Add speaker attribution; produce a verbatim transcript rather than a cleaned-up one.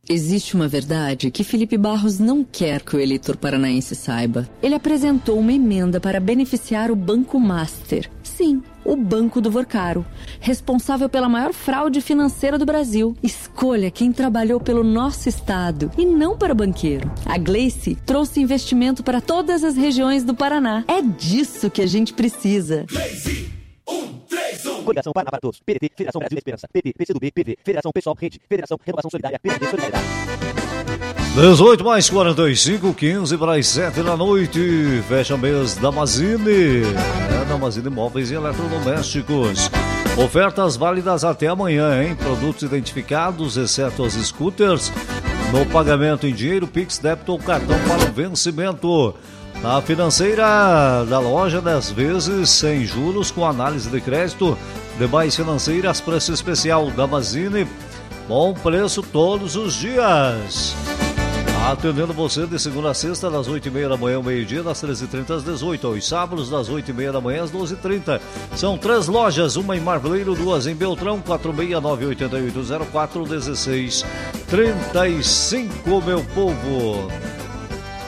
Speaker 1: Existe uma verdade que Felipe Barros não quer que o eleitor paranaense saiba. Ele apresentou uma emenda para beneficiar o Banco Master. Sim, o Banco do Vorcaro, responsável pela maior fraude financeira do Brasil. Escolha quem trabalhou pelo nosso estado e não para o banqueiro. A Gleice trouxe investimento para todas as regiões do Paraná. É disso que a gente precisa.
Speaker 2: Gleice, um, três, um. Coligação Paraná para Todos, P D T, Federação Brasil Esperança, P T, P C do B, P V, Federação Pessoal Rede, Federação Renovação Solidária, P D T Solidariedade.
Speaker 3: dezoito mais quarenta e cinco, quinze para as sete da noite. Fecha mês da Mazine. É, da Mazine Móveis e Eletrodomésticos. Ofertas válidas até amanhã, hein? Produtos identificados, exceto as scooters. No pagamento em dinheiro, Pix, débito ou cartão para o vencimento. Na financeira da loja, dez vezes, sem juros, com análise de crédito. Demais financeiras, preço especial da Mazine. Bom preço todos os dias. Atendendo você de segunda a sexta, das oito e meia da manhã ao meio-dia, das treze e trinta às dezoito. Aos sábados, das oito e meia da manhã às doze e trinta. São três lojas, uma em Marveleiro, duas em Beltrão, quatro seis nove oito oito zero quatro um seis três cinco, meu povo.